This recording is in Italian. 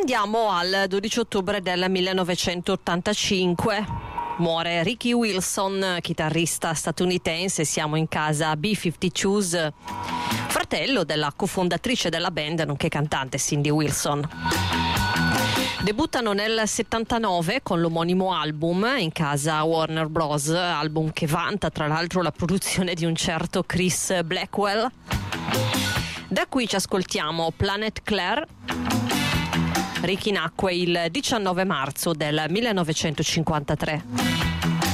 Andiamo al 12 ottobre del 1985. Muore Ricky Wilson, chitarrista statunitense. Siamo in casa B-52's, fratello della cofondatrice della band, nonché cantante Cindy Wilson. Debuttano nel 79 con l'omonimo album in casa Warner Bros., album che vanta tra l'altro la produzione di un certo Chris Blackwell. Da qui ci ascoltiamo Planet Claire. Ricky nacque il 19 marzo del 1953.